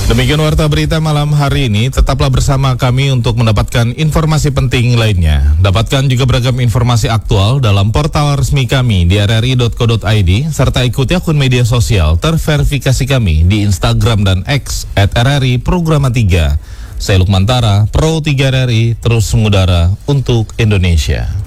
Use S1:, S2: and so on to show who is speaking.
S1: Demikian warta berita malam hari ini. Tetaplah bersama kami untuk mendapatkan informasi penting lainnya. Dapatkan juga beragam informasi aktual dalam portal resmi kami di rri.co.id serta ikuti akun media sosial terverifikasi kami di Instagram dan X @RRI Programa 3. Saya Lukman Tara, Pro 3 RRI, terus mengudara untuk Indonesia.